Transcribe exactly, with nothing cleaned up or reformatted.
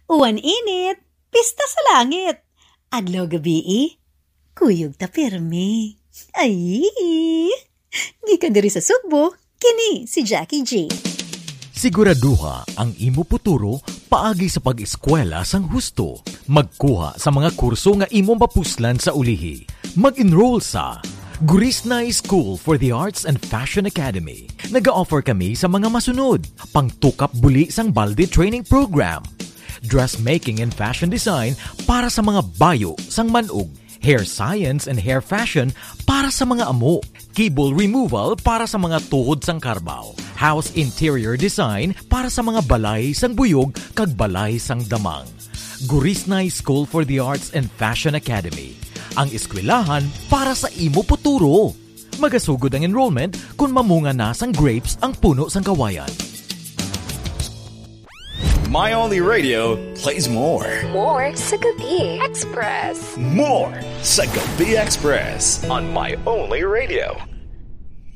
Uwan init, pista sa langit. Adlaw gabi, kuyog ta pirmi. Ay, gikan diri sa Sugbo, kini si Jackie G. Siguraduha ang imo futuro paagi sa pag-eskwela sang husto. Magkuha sa mga kurso nga imo mapuslan sa ulihi. Mag-enroll sa Gurisnay School for the Arts and Fashion Academy. Nag-offer kami sa mga masunod. Pangtukap buli sang Balde Training Program. Dressmaking and fashion design para sa mga bayo sang manog. Hair science and hair fashion para sa mga amo. Cable removal para sa mga tuhod sang karbaw. House interior design para sa mga balay sang buyog kag balay sang damang. Gurisnay School for the Arts and Fashion Academy. Ang eskwelahan para sa imo futuro. Magasugod ang enrollment kung mamunga na sang grapes ang puno sang kawayan. My Only Radio plays more. More sa Gabi Express. More sa Gabi Express on My Only Radio.